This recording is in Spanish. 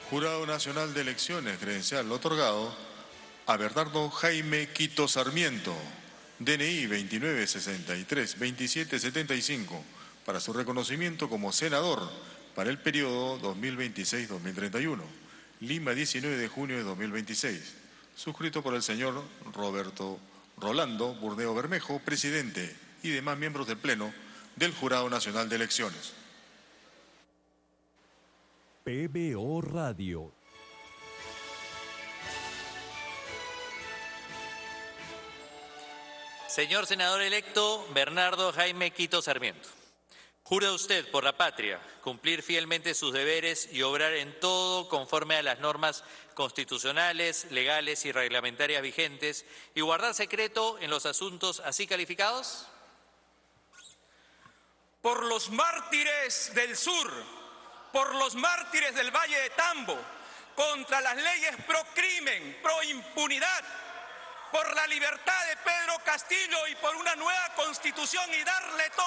Jurado Nacional de Elecciones, credencial otorgado a Bernardo Jaime Quito Sarmiento, DNI 2963-2775, para su reconocimiento como senador para el periodo 2026-2031, Lima, 19 de junio de 2026, suscrito por el señor Roberto Rolando Burdeo Bermejo, presidente, y demás miembros del Pleno del Jurado Nacional de Elecciones. PBO Radio. Señor senador electo Bernardo Jaime Quito Sarmiento, ¿jura usted por la patria cumplir fielmente sus deberes y obrar en todo conforme a las normas constitucionales, legales y reglamentarias vigentes y guardar secreto en los asuntos así calificados? Por los mártires del sur, por los mártires del Valle de Tambo, contra las leyes pro crimen, pro impunidad, por la libertad de Pedro Castillo y por una nueva constitución y darle todo